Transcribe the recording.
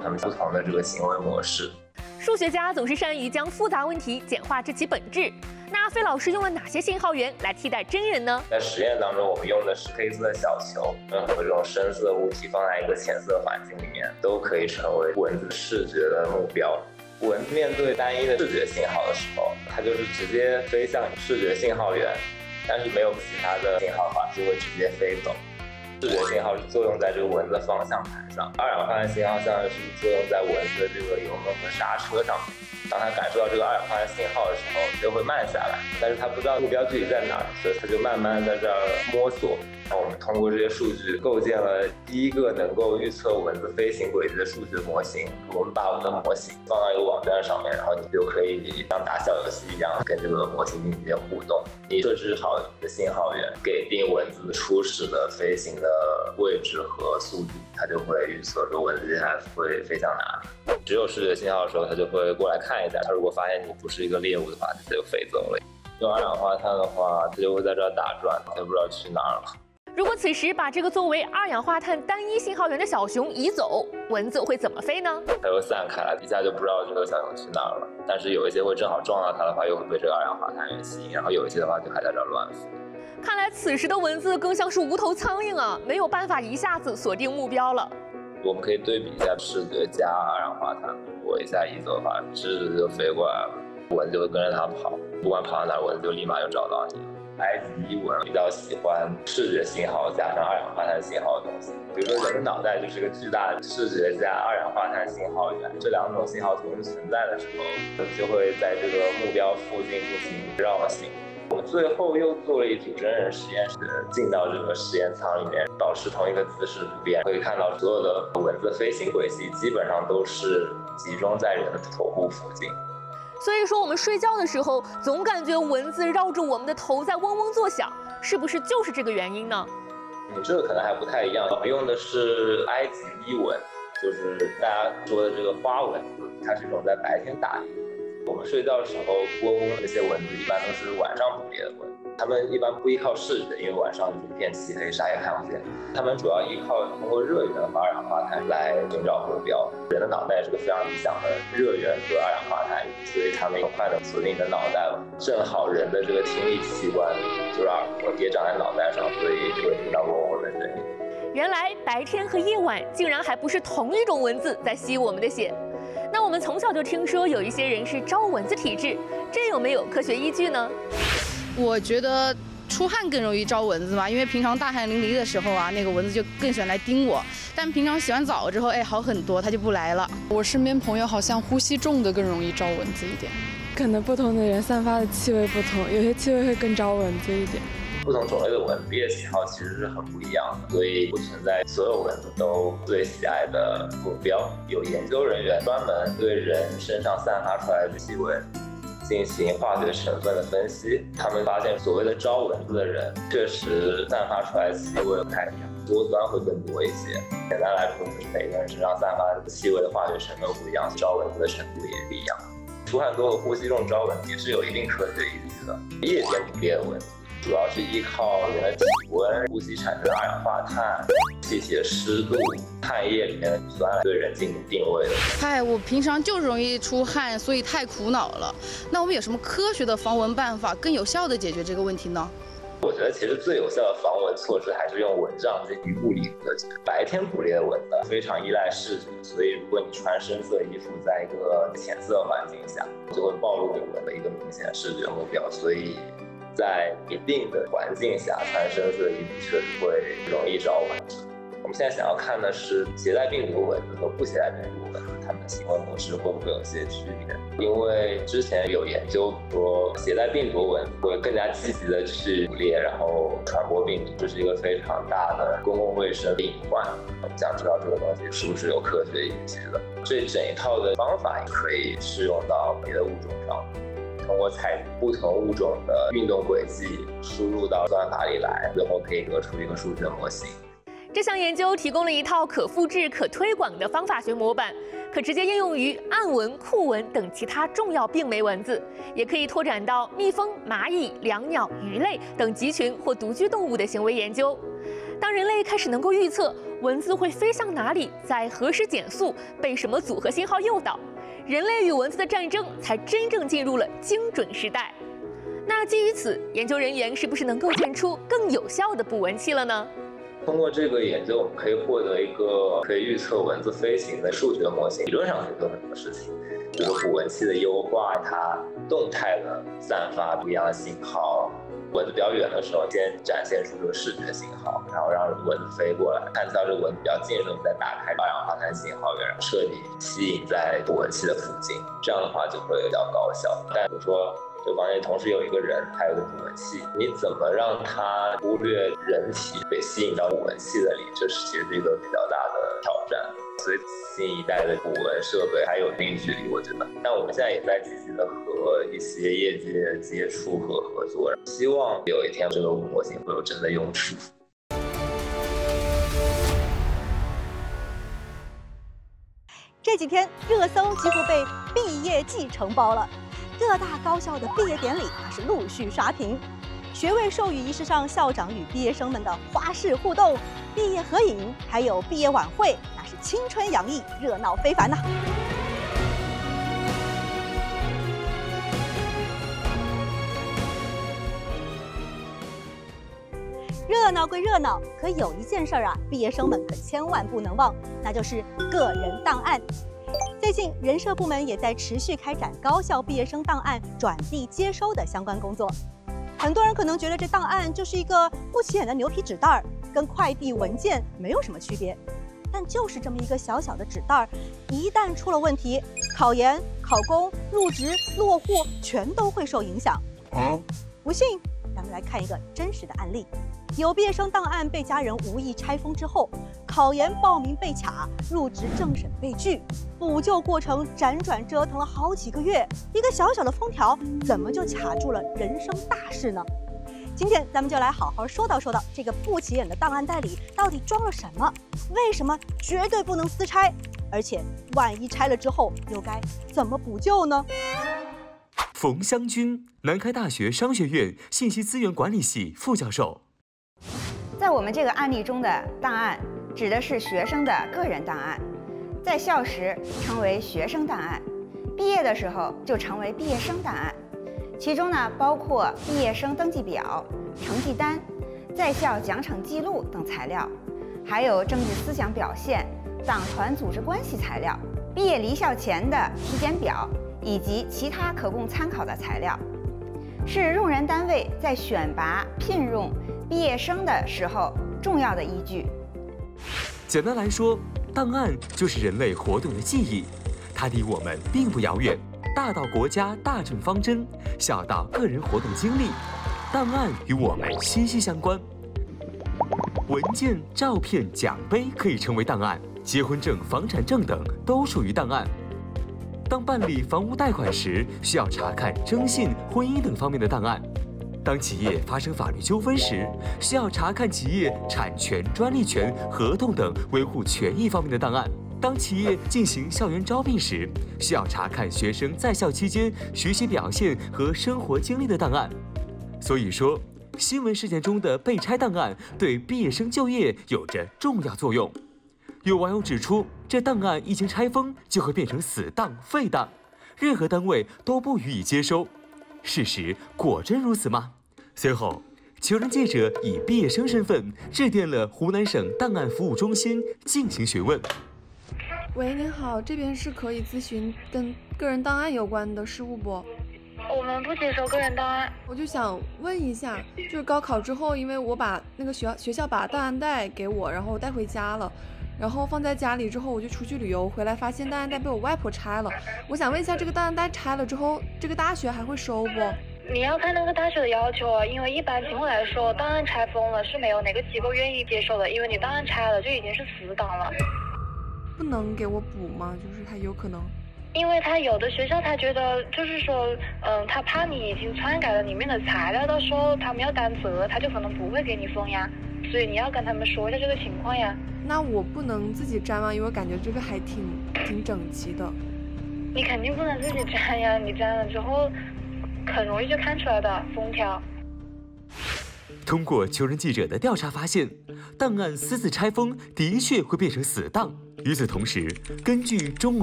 它们不同的这个行为模式。 数学家总是善于将复杂问题简化至其本质。那费老师用了哪些信号源来替代真人呢？ 在实验当中，我们用的是黑色小球，任何这种深色物体放在一个浅色环境里面，都可以成为蚊子视觉的目标。蚊子面对单一的视觉信号的时候，它就是直接飞向视觉信号源，但是没有其他的信号的话，就会直接飞走。视觉信号是作用在这个蚊子的方向盘上，二氧化碳信号相当于是作用在蚊子的这个油门和刹车上面。当它感受到这个二氧化碳信号的时候，就会慢下来，但是它不知道目标具体在哪儿，所以它就慢慢在这儿摸索。我们通过这些数据构建了第一个能够预测蚊子飞行轨迹的数学模型。我们把我们的模型放到一个网站上面，然后你就可以像打小游戏一样跟这个模型进行互动。你设置好你的信号源，给定蚊子初始的飞行的位置和速度，它就会预测说蚊子接下来会飞向哪里。只有视觉信号的时候，它就会过来看一下。它如果发现你不是一个猎物的话，它就飞走了。用二氧化碳的话，它就会在这儿打转，它就不知道去哪儿了。 如果此时把这个作为二氧化碳单一信号源的小熊移走，蚊子会怎么飞呢？ 它会散开来，一下就不知道这个小熊去哪儿了。但是有一些会正好撞到它的话，又会被这个二氧化碳给吸引，然后有一些的话就还在这儿乱飞。 看来此时的蚊子更像是无头苍蝇啊，没有办法一下子锁定目标了。 我们可以对比一下视觉加二氧化碳，如果一下移走的话，视觉就飞过来了，蚊子就会跟着它跑，不管跑到哪儿，蚊子就立马就找到你了。埃及蚊比较喜欢视觉信号加上二氧化碳信号的东西，比如说人的脑袋就是个巨大的视觉加二氧化碳信号源，这两种信号同时存在的时候，就会在这个目标附近进行绕行。我们最后又做了一组真人实验，进到这个实验舱里面，保持同一个姿势不变，可以看到所有的蚊子飞行轨迹基本上都是集中在人的头部附近。 所以说我们睡觉的时候总感觉蚊子绕着我们的头在嗡嗡作响，是不是就是这个原因呢？ 你这个可能还不太一样，我们用的是埃及伊蚊，就是大家说的这个花蚊子，它是一种在白天打猎的蚊子。我们睡觉的时候窝窝这些蚊子一般都是晚上捕猎的蚊子，它们一般不依靠视觉，因为晚上就是一片漆黑，啥也看不见。它们主要依靠通过热源和二氧化碳来寻找目标。人的脑袋是个非常理想的热源和二氧化碳，所以它们很快的锁定你的脑袋了。正好人的这个听力器官就是耳朵也长在脑袋上，所以就会听到嗡嗡的声音。 原来白天和夜晚竟然还不是同一种蚊子在吸我们的血。那我们从小就听说有一些人是招蚊子体质，这有没有科学依据呢？ 我觉得出汗更容易招蚊子嘛，因为平常大汗淋漓的时候啊，那个蚊子就更喜欢来叮我。但平常洗完澡之后，好很多，它就不来了。 我身边朋友好像呼吸重的更容易招蚊子一点，可能不同的人散发的气味不同，有些气味会更招蚊子一点。 不同种类的蚊子猎喜好其实是很不一样的，所以不存在所有蚊子都最喜爱的目标。有研究人员专门对人身上散发出来的气味进行化学成分的分析，他们发现所谓的招蚊子的人确实散发出来的气味不太一样，多酸会更多一些。简单来说，就是每个人身上散发的气味的化学成分不一样，招蚊子的程度也不一样。出汗多和呼吸重招蚊子也是有一定科学依据的。夜间捕猎的蚊子主要是依靠人的体温、呼吸产生的二氧化碳、气体的湿度、汗液里面的酸来对人进行定位的。 我平常就容易出汗，所以太苦恼了。那我们有什么科学的防蚊办法，更有效地解决这个问题呢？ 我觉得其实最有效的防蚊措施还是用蚊帐进行物理隔绝。白天捕猎的蚊子非常依赖视觉，所以如果你穿深色衣服在一个浅色环境下，就会暴露给蚊子一个明显的视觉目标，所以在一定的环境下穿深色衣服确实会容易招蚊子。我们现在想要看的是携带病毒蚊子和不携带病毒蚊子，它们的行为模式会不会有些区别？因为之前有研究说，携带病毒蚊子会更加积极的去捕猎，然后传播病毒，这是一个非常大的公共卫生隐患。我们想知道这个东西是不是有科学依据的？这整一套的方法也可以适用到别的物种上。通过采集不同物种的运动轨迹，输入到算法里来，最后可以得出一个数学模型。 这项研究提供了一套可复制、可推广的方法学模板，可直接应用于暗蚊、酷蚊等其他重要病媒蚊子，也可以拓展到蜜蜂、蚂蚁、椋鸟、鱼类等集群或独居动物的行为研究。当人类开始能够预测蚊子会飞向哪里，在何时减速，被什么组合信号诱导，人类与蚊子的战争才真正进入了精准时代。那基于此，研究人员是不是能构建出更有效的捕蚊器了呢？ 通过这个研究，我们可以获得一个可以预测蚊子飞行的数学模型。理论上可以做很多事情，比如捕蚊器的优化，它动态的散发不一样的信号。蚊子比较远的时候，先展现出这个视觉信号，然后让蚊子飞过来，看到这个蚊子比较近的时候，再打开二氧化碳信号源，彻底吸引在捕蚊器的附近。这样的话就会比较高效。但比如说，这个房间同时有一个人，还有一个捕蚊器，你怎么让他忽略人体被吸引到捕蚊器的里？这是其实是一个比较大的挑战。所以新一代的捕蚊设备还有一定距离，我觉得。但我们现在也在积极的和一些业界接触和合作，希望有一天这个模型会有真的用处。 这几天热搜几乎被毕业季承包了，各大高校的毕业典礼那是陆续刷屏。学位授予仪式上，校长与毕业生们的花式互动、毕业合影，还有毕业晚会，那是青春洋溢，热闹非凡呐。热闹归热闹，可有一件事啊，毕业生们可千万不能忘，那就是个人档案。最近，人社部门也在持续开展高校毕业生档案转递接收的相关工作。很多人可能觉得这档案就是一个不起眼的牛皮纸袋儿，跟快递文件没有什么区别。但就是这么一个小小的纸袋儿，一旦出了问题，考研、考公、入职、落户全都会受影响。不信，咱们来看一个真实的案例。有毕业生档案被家人无意拆封之后，考研报名被卡，入职政审被拒，补救过程辗转折腾了好几个月，一个小小的封条怎么就卡住了人生大事呢？今天咱们就来好好说道这个不起眼的档案袋里到底装了什么，为什么绝对不能私拆，而且万一拆了之后又该怎么补救呢？ 冯湘军，南开大学商学院信息资源管理系副教授。 在我们这个案例中的档案，指的是学生的个人档案，在校时称为学生档案，毕业的时候就成为毕业生档案。其中呢，包括毕业生登记表、成绩单、在校奖惩记录等材料，还有政治思想表现、党团组织关系材料、毕业离校前的体检表以及其他可供参考的材料，是用人单位在选拔、聘用毕业生的时候重要的依据。 简单来说，档案就是人类活动的记忆，它离我们并不遥远。大到国家大政方针，小到个人活动经历，档案与我们息息相关。文件、照片、奖杯可以成为档案，结婚证、房产证等都属于档案。当办理房屋贷款时，需要查看征信、婚姻等方面的档案；当企业发生法律纠纷时，需要查看企业产权、专利权、合同等维护权益方面的档案；当企业进行校园招聘时，需要查看学生在校期间学习表现和生活经历的档案。所以说，新闻事件中的被拆档案对毕业生就业有着重要作用。有网友指出，这档案一经拆封就会变成死档、废档，任何单位都不予以接收。事实果真如此吗？随后，求人记者以毕业生身份致电了湖南省档案服务中心进行询问。 喂，您好，这边是可以咨询跟个人档案有关的事务不？ 我们不接收个人档案。 我就想问一下，就是高考之后，因为我把那个学校把档案袋给我，然后我带回家了，然后放在家里之后，我就出去旅游，回来发现档案袋被我外婆拆了。我想问一下，这个档案袋拆了之后，这个大学还会收不？ 你要看那个大学的要求啊，因为一般情况来说，档案拆封了是没有哪个机构愿意接受的，因为你档案拆了就已经是死档了。 不能给我补吗？就是他有可能， 因为他有的学校他觉得就是说，他怕你已经篡改了里面的材料，到时候他们要担责，他就可能不会给你封呀。所以你要跟他们说一下这个情况呀。 那我不能自己粘吗？因为我感觉这个还挺整齐的。 你肯定不能自己粘呀，你粘了之后很容易就看出来的封条。 通过求人记者的调查发现，档案私自拆封的确会变成死档。与此同时，根据中文